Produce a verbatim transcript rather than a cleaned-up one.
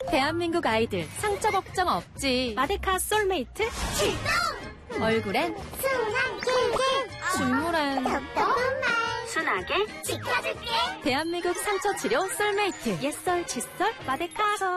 대한민국 아이들 상처 걱정 없지. 마데카 솔메이트 출동! 얼굴엔 순한 길게 식물엔 답답한 말 순하게 지켜줄게. 대한민국 상처 치료 솔메이트 옛설 칫솔 마데카솔.